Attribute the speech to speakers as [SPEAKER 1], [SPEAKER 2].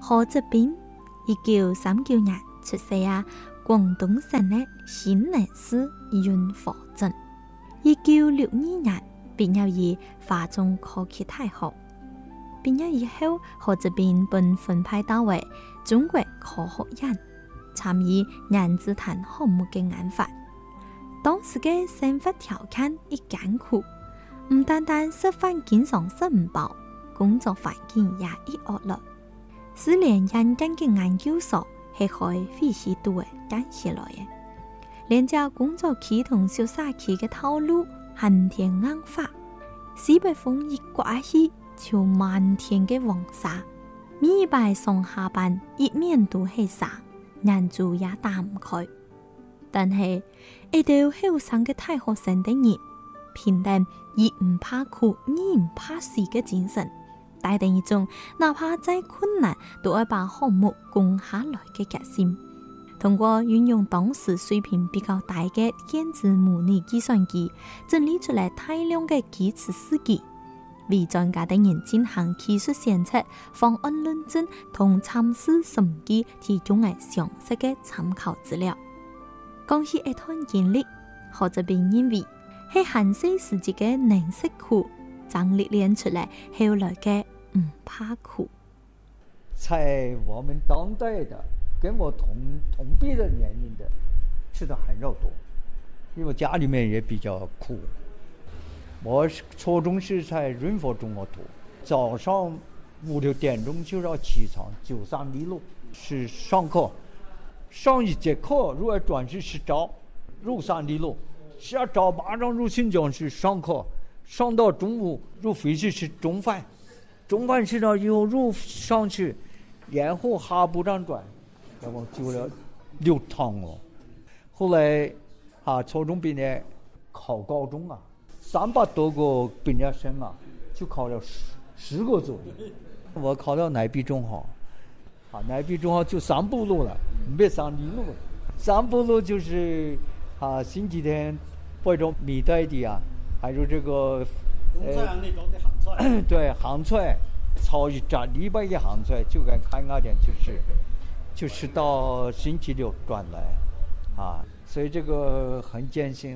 [SPEAKER 1] 何泽斌1939年出世啊，廣東省的新寧市雲和鎮。1962年畢業於華中科技大學。畢業以後，何澤斌被分派到為中國科學院，參與原子彈項目嘅研發。當時嘅生活條件亦艱苦，唔單單食飯經常食唔飽，工作環境也亦惡劣。是連人間嘅研究所係開廢棄度嘅減下來嘅，連家工作期同小沙期嘅套路寒天硬化，西北風一刮起就漫天嘅黃沙，每擺上下班一面都係沙，眼珠也打唔開。但係一到後生嘅大學生的人，平淡亦唔怕苦，亦唔怕死嘅精神，帶定一種哪怕再困難都要把項目攻下來嘅決心。通過運用當時水平比較大嘅電子模擬計算機，整理出來大量嘅幾次試機，為專家等人進行技術檢測、方案論證同參試審計提供嘅詳細嘅參考資料。講起一段經歷，何澤斌認為係韓世時節嘅能食苦，將歷練出來後來嘅唔怕苦。
[SPEAKER 2] 在我們當代的跟我同輩的年齡的吃的很少多，因為家裏面也比較苦。我初中是在潤佛中學讀，早上5、6點鐘就要起床，93里路是上課，上一節課如果轉是早入3里路，下早馬上入新疆去上課，上到中午入回去是中飯，中飯吃了以後入上去，然後哈部長轉，然後就了6趟了。後來初中畢業考高中啊，300多個畢業生啊，就考了10個左右。我考到內壁中學，內壁中學就3步路了，沒3里路。3步路就是星期天或者米袋的啊，還有這個對杭菜，炒一炸禮拜嘅杭菜，就跟看那點就是到星期6轉來，所以這個很艱辛。